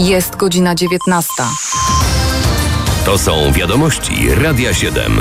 Jest godzina 19. To są wiadomości Radia 7.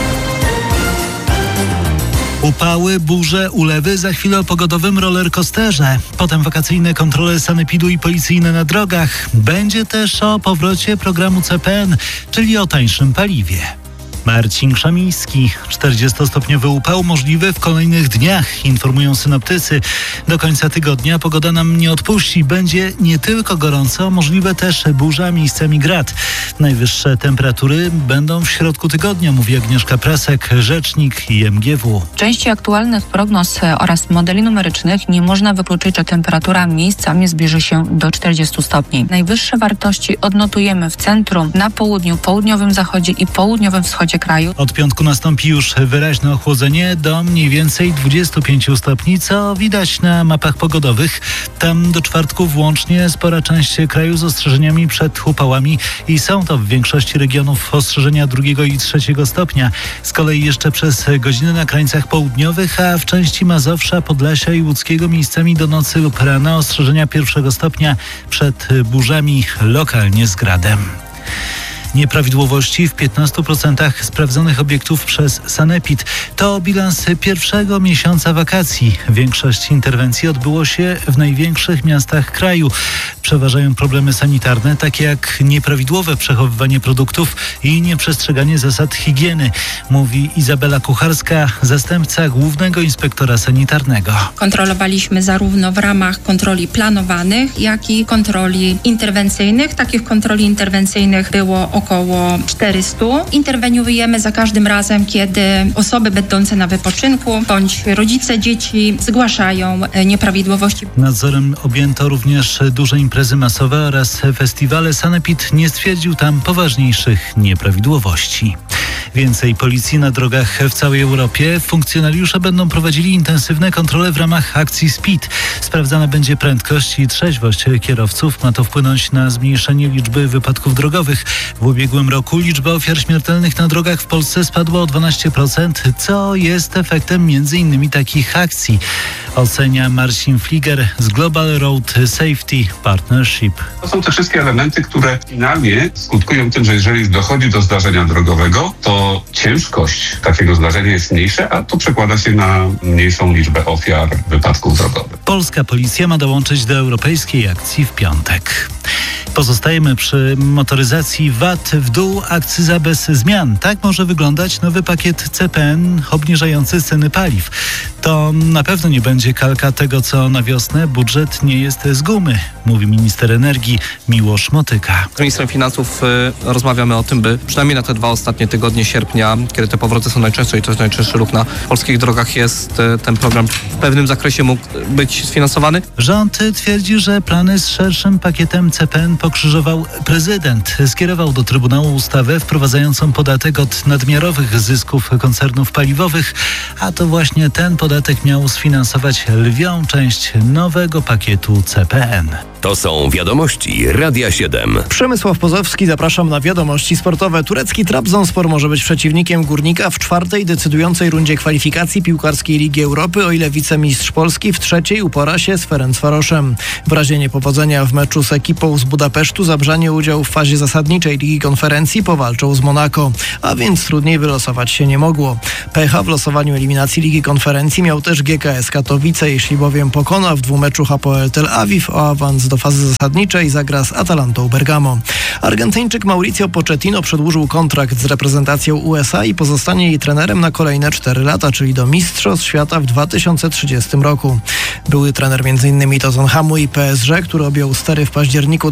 Upały, burze, ulewy, za chwilę o pogodowym rollercoasterze. Potem wakacyjne kontrole sanepidu i policyjne na drogach. Będzie też o powrocie programu CPN, czyli o tańszym paliwie. Marcin Krzemiński. 40-stopniowy upał możliwy w kolejnych dniach, informują synoptycy. Do końca tygodnia pogoda nam nie odpuści. Będzie nie tylko gorąco, możliwe też burza, miejscami grad. Najwyższe temperatury będą w środku tygodnia, mówi Agnieszka Prasek, rzecznik IMGW. W części aktualnych prognoz oraz modeli numerycznych nie można wykluczyć, że temperatura miejscami zbliży się do 40 stopni. Najwyższe wartości odnotujemy w centrum, na południu, południowym zachodzie i południowym wschodzie kraju. Od piątku nastąpi już wyraźne ochłodzenie do mniej więcej 25 stopni, co widać na mapach pogodowych. Tam do czwartku włącznie spora część kraju z ostrzeżeniami przed upałami i są to w większości regionów ostrzeżenia 2 i 3 stopnia. Z kolei jeszcze przez godziny na krańcach południowych, a w części Mazowsza, Podlasia i Łódzkiego miejscami do nocy lub rana ostrzeżenia 1 stopnia przed burzami, lokalnie z gradem. Nieprawidłowości w 15% sprawdzonych obiektów przez sanepid. To bilans pierwszego miesiąca wakacji. Większość interwencji odbyło się w największych miastach kraju. Przeważają problemy sanitarne, takie jak nieprawidłowe przechowywanie produktów i nieprzestrzeganie zasad higieny, mówi Izabela Kucharska, zastępca głównego inspektora sanitarnego. Kontrolowaliśmy zarówno w ramach kontroli planowanych, jak i kontroli interwencyjnych. Takich kontroli interwencyjnych było około 400. Interweniujemy za każdym razem, kiedy osoby będące na wypoczynku bądź rodzice dzieci zgłaszają nieprawidłowości. Nadzorem objęto również duże imprezy masowe oraz festiwale. Sanepid nie stwierdził tam poważniejszych nieprawidłowości. Więcej policji na drogach w całej Europie. Funkcjonariusze będą prowadzili intensywne kontrole w ramach akcji SPEED. Sprawdzana będzie prędkość i trzeźwość kierowców. Ma to wpłynąć na zmniejszenie liczby wypadków drogowych. W ubiegłym roku liczba ofiar śmiertelnych na drogach w Polsce spadła o 12%, co jest efektem m.in. takich akcji, ocenia Marcin Fliger z Global Road Safety Partnership. To są te wszystkie elementy, które finalnie skutkują tym, że jeżeli dochodzi do zdarzenia drogowego, to ciężkość takiego zdarzenia jest mniejsza, a to przekłada się na mniejszą liczbę ofiar wypadków drogowych. Polska policja ma dołączyć do europejskiej akcji w piątek. Pozostajemy przy motoryzacji. VAT w dół, akcyza bez zmian. Tak może wyglądać nowy pakiet CPN obniżający ceny paliw. To na pewno nie będzie kalka tego, co na wiosnę. Budżet nie jest z gumy, mówi minister energii Miłosz Motyka. Z ministrem finansów rozmawiamy o tym, by przynajmniej na te 2 ostatnie tygodnie sierpnia, kiedy te powroty są najczęstsze i to jest najczęstszy ruch na polskich drogach, jest ten program w pewnym zakresie mógł być sfinansowany. Rząd twierdzi, że plany z szerszym pakietem CPN pokrzyżował prezydent. Skierował do Trybunału ustawę wprowadzającą podatek od nadmiarowych zysków koncernów paliwowych, a to właśnie ten podatek miał sfinansować lwią część nowego pakietu CPN. To są wiadomości Radia 7. Przemysław Pozowski, zapraszam na wiadomości sportowe. Turecki Trabzonspor może być przeciwnikiem Górnika w 4. decydującej rundzie kwalifikacji piłkarskiej Ligi Europy, o ile wicemistrz Polski w 3. upora się z Ferencvaroszem. W razie niepowodzenia w meczu z ekipą z Budapesztu zabrzanie udział w fazie zasadniczej Ligi Konferencji powalczą z Monako, a więc trudniej wylosować się nie mogło. Pecha w losowaniu eliminacji Ligi Konferencji miał też GKS Katowice, jeśli bowiem pokona w 2 meczach Hapoel Tel Awiw, o awans do fazy zasadniczej zagra z Atalantą Bergamo. Argentyńczyk Mauricio Pochettino przedłużył kontrakt z reprezentacją USA i pozostanie jej trenerem na kolejne 4 lata, czyli do Mistrzostw Świata w 2030 roku. Były trener m.in. Tottenhamu i PSG, który objął stery w październiku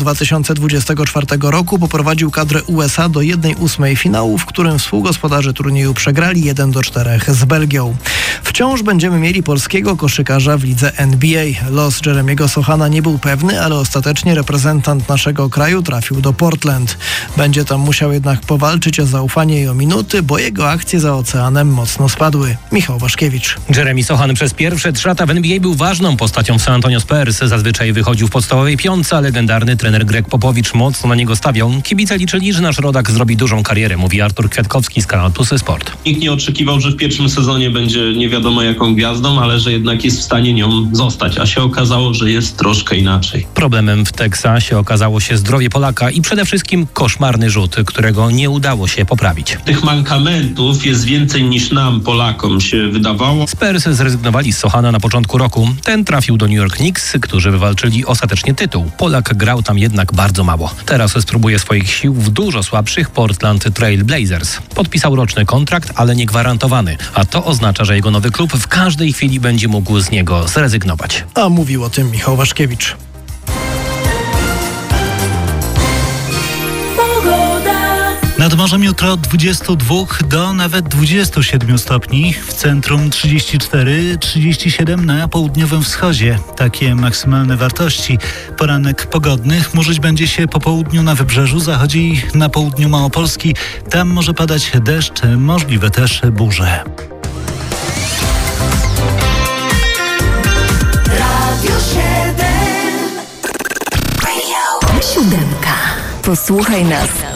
2024 roku, poprowadził kadrę USA do 1/8 finału, w którym współgospodarze turnieju przegrali 1-4 z Belgią. Wciąż będziemy mieli polskiego koszykarza w lidze NBA. Los Jeremiego Sochana nie był pewny, ale ostatecznie reprezentant naszego kraju trafił do Portland. Będzie tam musiał jednak powalczyć o zaufanie i o minuty, bo jego akcje za oceanem mocno spadły. Michał Waszkiewicz. Jeremy Sochan przez pierwsze 3 lata w NBA był ważną postacią w San Antonio Spurs. Zazwyczaj wychodził w podstawowej 5, a legendarny trener Greg Popowicz mocno na niego stawiał. Kibice liczyli, że nasz rodak zrobi dużą karierę, mówi Artur Kwiatkowski z kanału Plusy Sport. Nikt nie oczekiwał, że w pierwszym sezonie będzie nie wiadomo jaką gwiazdą, ale że jednak jest w stanie nią zostać, a się okazało, że jest troszkę inaczej. Problemem w Teksasie okazało się zdrowie Polaka i przede wszystkim koszmarny rzut, którego nie udało się poprawić. Tych mankamentów jest więcej niż nam, Polakom, się wydawało. Spurs zrezygnowali z Sohana na początku roku. Ten trafił do New York Knicks, którzy wywalczyli ostatecznie tytuł. Polak grał tam jednak bardzo mało. Teraz spróbuje swoich sił w dużo słabszych Portland Trail Blazers. Podpisał roczny kontrakt, ale nie gwarantowany. A to oznacza, że jego nowy klub w każdej chwili będzie mógł z niego zrezygnować. A mówił o tym Michał Waszkiewicz. Nad morzem jutro od 22 do nawet 27 stopni, w centrum 34-37 na południowym wschodzie. Takie maksymalne wartości. Poranek pogodny, chmurzyć będzie się po południu na wybrzeżu, zachodzi na południu Małopolski. Tam może padać deszcz, możliwe też burze. Radio 7. Siódemka. Posłuchaj nas.